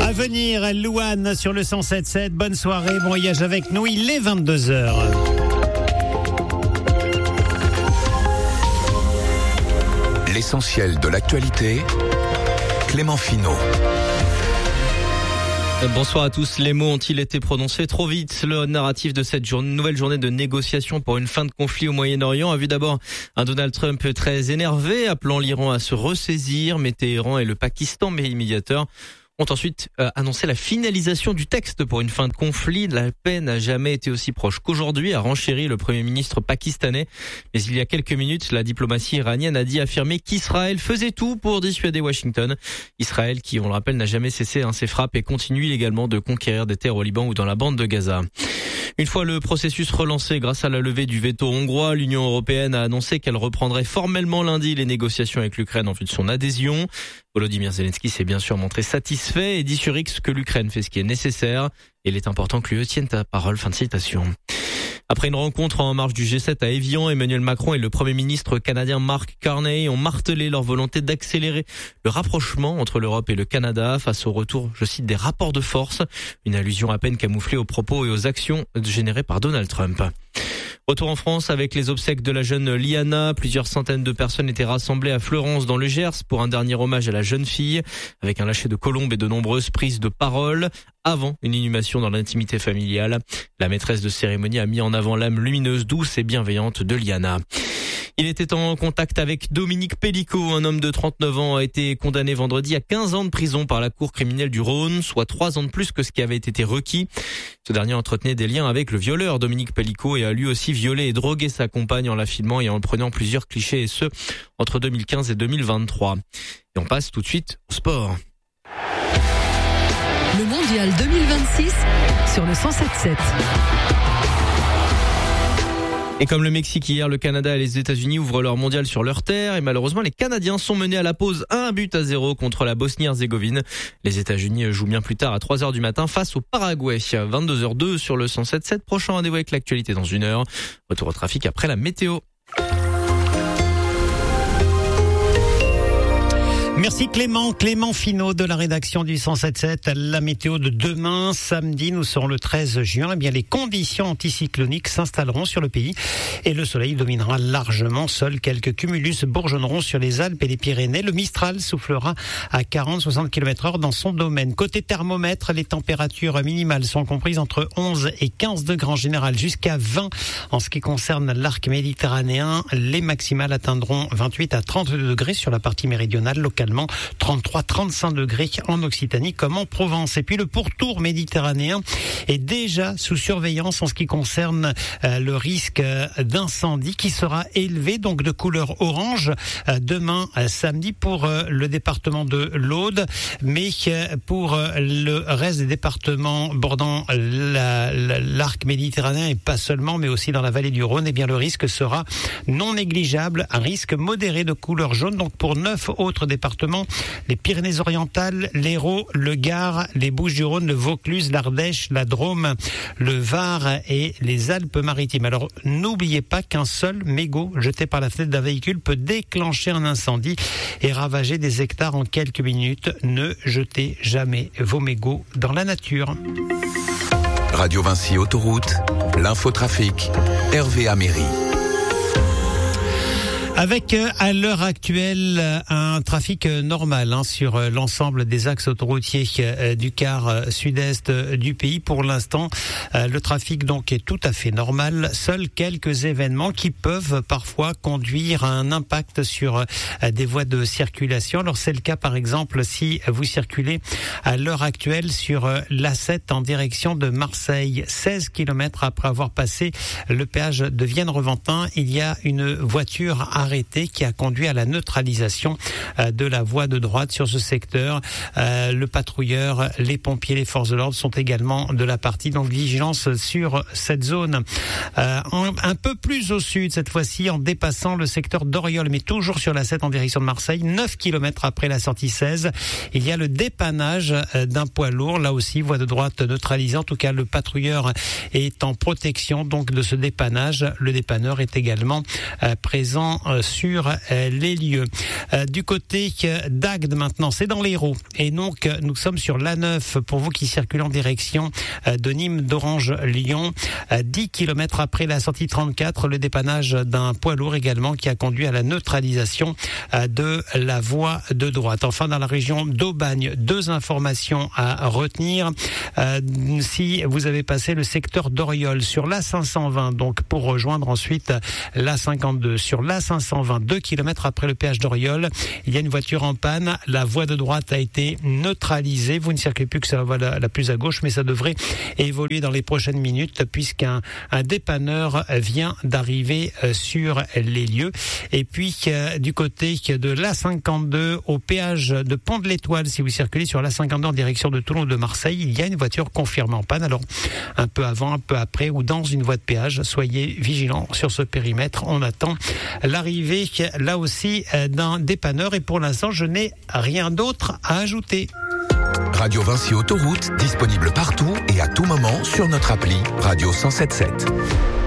À venir, Louane sur le 107.7. Bonne soirée, bon voyage avec nous. Il est 22h. L'essentiel de l'actualité, Clément Finot. Bonsoir à tous. Les mots ont-ils été prononcés trop vite? Le narratif de cette nouvelle journée de négociation pour une fin de conflit au Moyen-Orient a vu d'abord un Donald Trump très énervé, appelant l'Iran à se ressaisir, mais Téhéran et le Pakistan, médiateurs, ont ensuite annoncé la finalisation du texte pour une fin de conflit. La paix n'a jamais été aussi proche qu'aujourd'hui, a renchéri le Premier ministre pakistanais. Mais il y a quelques minutes, la diplomatie iranienne a dit affirmer qu'Israël faisait tout pour dissuader Washington. Israël qui, on le rappelle, n'a jamais cessé ses frappes et continue également de conquérir des terres au Liban ou dans la bande de Gaza. Une fois le processus relancé grâce à la levée du veto hongrois, l'Union européenne a annoncé qu'elle reprendrait formellement lundi les négociations avec l'Ukraine en vue de son adhésion. Volodymyr Zelensky s'est bien sûr montré satisfait et dit sur X que l'Ukraine fait ce qui est nécessaire. Et il est important que l'UE tienne sa parole. Fin de citation. Après une rencontre en marge du G7 à Évian, Emmanuel Macron et le Premier ministre canadien Mark Carney ont martelé leur volonté d'accélérer le rapprochement entre l'Europe et le Canada face au retour, je cite, des rapports de force. Une allusion à peine camouflée aux propos et aux actions générées par Donald Trump. Retour en France avec les obsèques de la jeune Liana. Plusieurs centaines de personnes étaient rassemblées à Fleurance dans le Gers pour un dernier hommage à la jeune fille, avec un lâcher de colombes et de nombreuses prises de parole avant une inhumation dans l'intimité familiale. La maîtresse de cérémonie a mis en avant l'âme lumineuse, douce et bienveillante de Liana. Il était en contact avec Dominique Pellicot. Un homme de 39 ans a été condamné vendredi à 15 ans de prison par la cour criminelle du Rhône, soit 3 ans de plus que ce qui avait été requis. Ce dernier entretenait des liens avec le violeur Dominique Pellicot et a lui aussi violé et drogué sa compagne en la filmant et en prenant plusieurs clichés, et ce, entre 2015 et 2023. Et on passe tout de suite au sport. Le mondial 2026 sur le 107.7. Et comme le Mexique hier, le Canada et les États-Unis ouvrent leur mondial sur leur terre. Et malheureusement, les Canadiens sont menés à la pause 1-0 contre la Bosnie-Herzégovine. Les États-Unis jouent bien plus tard à 3h du matin face au Paraguay. 22h02 sur le 107.7. Prochain rendez-vous avec l'actualité dans 1 heure. Retour au trafic après la météo. Merci Clément Finot de la rédaction du 107.7. La météo de demain, samedi, nous serons le 13 juin. Eh bien, les conditions anticycloniques s'installeront sur le pays et le soleil dominera largement. Seuls quelques cumulus bourgeonneront sur les Alpes et les Pyrénées. Le Mistral soufflera à 40-60 km/h dans son domaine. Côté thermomètre, les températures minimales sont comprises entre 11 et 15 degrés en général, jusqu'à 20 en ce qui concerne l'arc méditerranéen. Les maximales atteindront 28 à 32 degrés sur la partie méridionale, localement 33-35 degrés en Occitanie comme en Provence. Et puis le pourtour méditerranéen est déjà sous surveillance en ce qui concerne le risque d'incendie qui sera élevé, donc de couleur orange demain samedi pour le département de l'Aude, mais pour le reste des départements bordant l'arc méditerranéen et pas seulement, mais aussi dans la vallée du Rhône, eh bien le risque sera non négligeable, un risque modéré de couleur jaune, donc pour 9 autres départements, les Pyrénées-Orientales, l'Hérault, le Gard, les Bouches-du-Rhône, le Vaucluse, l'Ardèche, la Drôme, le Var et les Alpes-Maritimes. Alors, n'oubliez pas qu'un seul mégot jeté par la fenêtre d'un véhicule peut déclencher un incendie et ravager des hectares en quelques minutes. Ne jetez jamais vos mégots dans la nature. Radio Vinci Autoroute, l'infotrafic, Hervé Améry. Avec à l'heure actuelle un trafic normal sur l'ensemble des axes autoroutiers du quart sud-est du pays. Pour l'instant, le trafic donc est tout à fait normal. Seuls quelques événements qui peuvent parfois conduire à un impact sur des voies de circulation. Alors c'est le cas par exemple si vous circulez à l'heure actuelle sur l'A7 en direction de Marseille. 16 km après avoir passé le péage de Vienne-Reventin, il y a une voiture arrêté qui a conduit à la neutralisation de la voie de droite sur ce secteur. Le patrouilleur, les pompiers, les forces de l'ordre sont également de la partie, donc vigilance sur cette zone. Un peu plus au sud cette fois-ci, en dépassant le secteur d'Oriol, mais toujours sur la 7 en direction de Marseille, 9 km après la sortie 16, il y a le dépannage d'un poids lourd, là aussi voie de droite neutralisée. En tout cas, le patrouilleur est en protection donc de ce dépannage. Le dépanneur est également présent sur les lieux. Du côté d'Agde maintenant, c'est dans l'Hérault. Et donc, nous sommes sur l'A9 pour vous qui circulez en direction de Nîmes, d'Orange, Lyon. 10 km après la sortie 34, le dépannage d'un poids lourd également qui a conduit à la neutralisation de la voie de droite. Enfin, dans la région d'Aubagne, 2 informations à retenir. Si vous avez passé le secteur d'Oriol sur l'A520, donc pour rejoindre ensuite l'A52, sur l'A520, 2 km après le péage d'Oriol, il y a une voiture en panne. La voie de droite a été neutralisée. Vous ne circulez plus que sur la voie la plus à gauche, mais ça devrait évoluer dans les prochaines minutes puisqu'un dépanneur vient d'arriver sur les lieux. Et puis, du côté de l'A52 au péage de Pont de l'Étoile, si vous circulez sur l'A52 en direction de Toulon ou de Marseille, il y a une voiture confirmée en panne. Alors, un peu avant, un peu après ou dans une voie de péage, soyez vigilants sur ce périmètre. On attend l'arrivée, là aussi, d'un dépanneur. Et pour l'instant, je n'ai rien d'autre à ajouter. Radio Vinci Autoroute, disponible partout et à tout moment sur notre appli Radio 107.7.